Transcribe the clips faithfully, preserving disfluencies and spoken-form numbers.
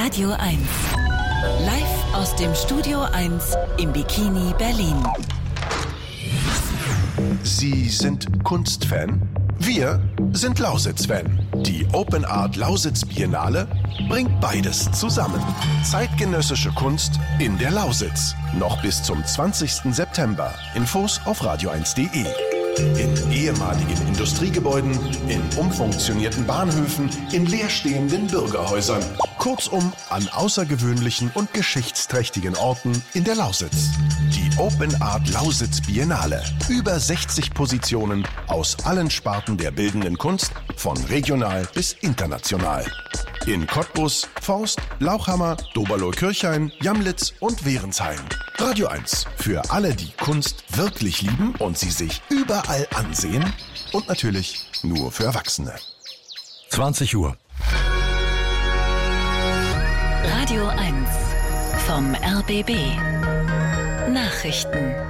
Radio eins. Live aus dem Studio eins im Bikini Berlin. Sie sind Kunstfan? Wir sind Lausitz-Fan. Die Open Art Lausitz Biennale bringt beides zusammen. Zeitgenössische Kunst in der Lausitz. Noch bis zum zwanzigsten September. Infos auf radio eins punkt de. In ehemaligen Industriegebäuden, in umfunktionierten Bahnhöfen, in leerstehenden Bürgerhäusern. Kurzum, an außergewöhnlichen und geschichtsträchtigen Orten in der Lausitz. Die Open Art Lausitz Biennale. Über sechzig Positionen aus allen Sparten der bildenden Kunst, von regional bis international. In Cottbus, Forst, Lauchhammer, Doberloh-Kirchhain, Jamlitz und Wehrensheim. Radio eins. Für alle, die Kunst wirklich lieben und sie sich überall ansehen. Und natürlich nur für Erwachsene. zwanzig Uhr. Radio eins vom R B B. Nachrichten.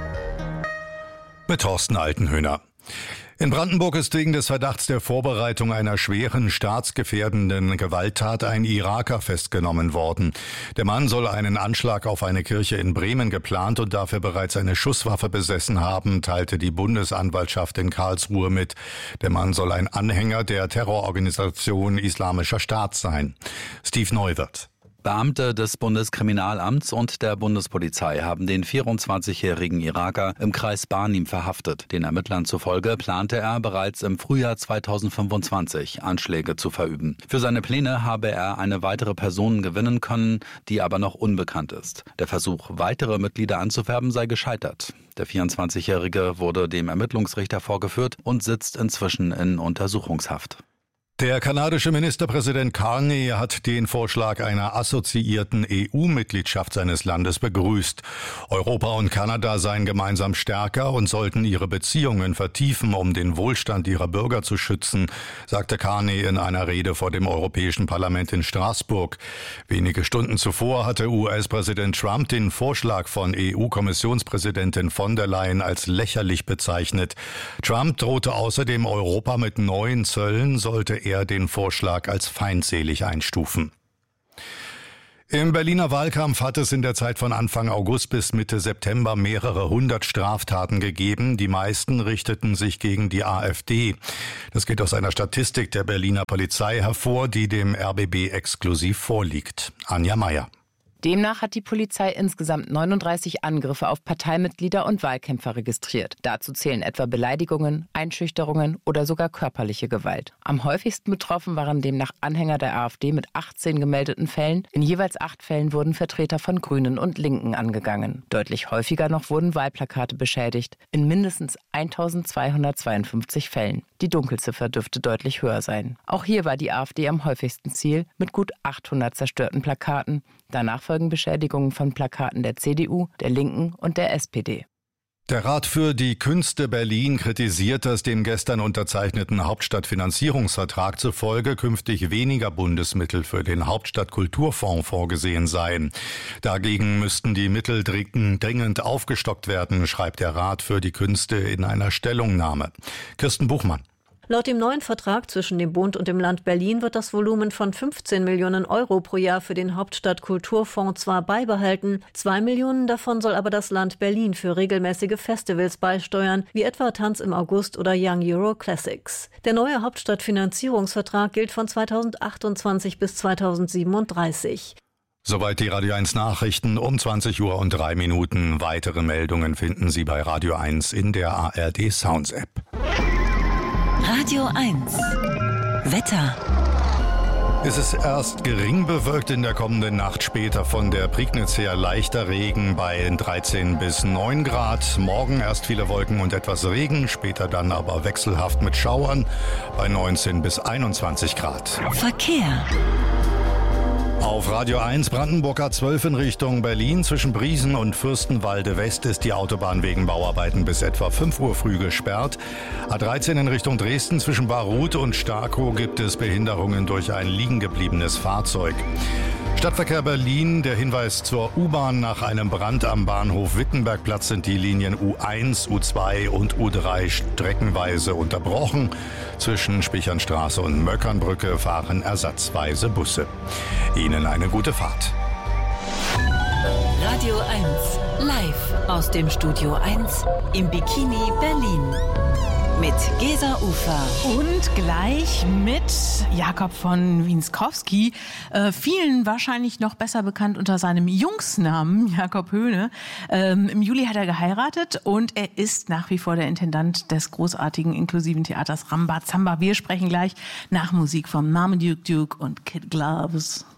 Mit Thorsten Altenhöhner. In Brandenburg ist wegen des Verdachts der Vorbereitung einer schweren, staatsgefährdenden Gewalttat ein Iraker festgenommen worden. Der Mann soll einen Anschlag auf eine Kirche in Bremen geplant und dafür bereits eine Schusswaffe besessen haben, teilte die Bundesanwaltschaft in Karlsruhe mit. Der Mann soll ein Anhänger der Terrororganisation Islamischer Staat sein. Steve Neuwirth. Beamte des Bundeskriminalamts und der Bundespolizei haben den vierundzwanzigjährigen Iraker im Kreis Barnim verhaftet. Den Ermittlern zufolge plante er bereits im Frühjahr zweitausendfünfundzwanzig Anschläge zu verüben. Für seine Pläne habe er eine weitere Person gewinnen können, die aber noch unbekannt ist. Der Versuch, weitere Mitglieder anzuwerben, sei gescheitert. Der vierundzwanzigjährige wurde dem Ermittlungsrichter vorgeführt und sitzt inzwischen in Untersuchungshaft. Der kanadische Ministerpräsident Carney hat den Vorschlag einer assoziierten E U-Mitgliedschaft seines Landes begrüßt. Europa und Kanada seien gemeinsam stärker und sollten ihre Beziehungen vertiefen, um den Wohlstand ihrer Bürger zu schützen, sagte Carney in einer Rede vor dem Europäischen Parlament in Straßburg. Wenige Stunden zuvor hatte U S-Präsident Trump den Vorschlag von E U-Kommissionspräsidentin von der Leyen als lächerlich bezeichnet. Trump drohte außerdem Europa mit neuen Zöllen, sollte er den Vorschlag als feindselig einstufen. Im Berliner Wahlkampf hat es in der Zeit von Anfang August bis Mitte September mehrere hundert Straftaten gegeben. Die meisten richteten sich gegen die AfD. Das geht aus einer Statistik der Berliner Polizei hervor, die dem R B B exklusiv vorliegt. Anja Meier. Demnach hat die Polizei insgesamt neununddreißig Angriffe auf Parteimitglieder und Wahlkämpfer registriert. Dazu zählen etwa Beleidigungen, Einschüchterungen oder sogar körperliche Gewalt. Am häufigsten betroffen waren demnach Anhänger der AfD mit achtzehn gemeldeten Fällen. In jeweils acht Fällen wurden Vertreter von Grünen und Linken angegangen. Deutlich häufiger noch wurden Wahlplakate beschädigt, in mindestens eintausendzweihundertzweiundfünfzig Fällen. Die Dunkelziffer dürfte deutlich höher sein. Auch hier war die AfD am häufigsten Ziel mit gut achthundert zerstörten Plakaten. Danach folgen Beschädigungen von Plakaten der C D U, der Linken und der S P D. Der Rat für die Künste Berlin kritisiert, dass dem gestern unterzeichneten Hauptstadtfinanzierungsvertrag zufolge künftig weniger Bundesmittel für den Hauptstadtkulturfonds vorgesehen seien. Dagegen müssten die Mittel dringend aufgestockt werden, schreibt der Rat für die Künste in einer Stellungnahme. Kirsten Buchmann. Laut dem neuen Vertrag zwischen dem Bund und dem Land Berlin wird das Volumen von fünfzehn Millionen Euro pro Jahr für den Hauptstadtkulturfonds zwar beibehalten, zwei Millionen davon soll aber das Land Berlin für regelmäßige Festivals beisteuern, wie etwa Tanz im August oder Young Euro Classics. Der neue Hauptstadtfinanzierungsvertrag gilt von zweitausendachtundzwanzig bis zweitausendsiebenunddreißig. Soweit die Radio eins Nachrichten um zwanzig Uhr und drei Minuten. Weitere Meldungen finden Sie bei Radio eins in der A R D Sounds App. Radio eins. Wetter. Es ist erst gering bewölkt, in der kommenden Nacht, später von der Prignitz her leichter Regen bei dreizehn bis neun Grad. Morgen erst viele Wolken und etwas Regen, später dann aber wechselhaft mit Schauern bei neunzehn bis einundzwanzig Grad. Verkehr. Auf Radio eins Brandenburg A zwölf in Richtung Berlin. Zwischen Briesen und Fürstenwalde West ist die Autobahn wegen Bauarbeiten bis etwa fünf Uhr früh gesperrt. A dreizehn in Richtung Dresden zwischen Baruth und Starkow gibt es Behinderungen durch ein liegengebliebenes Fahrzeug. Stadtverkehr Berlin, der Hinweis zur U-Bahn: Nach einem Brand am Bahnhof Wittenbergplatz sind die Linien U eins, U zwei und U drei streckenweise unterbrochen. Zwischen Spichernstraße und Möckernbrücke fahren ersatzweise Busse. Ihnen eine gute Fahrt. Radio eins, live aus dem Studio eins im Bikini Berlin. Mit Gesa Ufer. Und gleich mit Jakob von Wienskowski, äh, vielen wahrscheinlich noch besser bekannt unter seinem Jungsnamen Jakob Höhne. Ähm, Im Juli hat er geheiratet und er ist nach wie vor der Intendant des großartigen inklusiven Theaters Rambazamba. Wir sprechen gleich nach Musik von Marmaduke Duke und Kid Gloves.